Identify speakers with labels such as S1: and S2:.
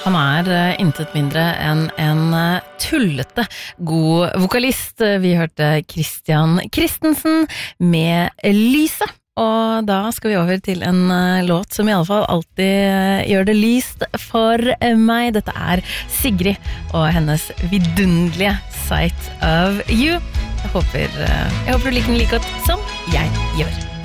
S1: Han intet mindre enn en tullete god vokalist. Vi hørte Christian Christensen med Lyset. Og da skal vi over til en låt som i alle fall alltid gjør det lyst for meg. Dette Sigrid og hennes vidunderlige Sight of You. Jeg håper du liker den like godt som jeg gjør.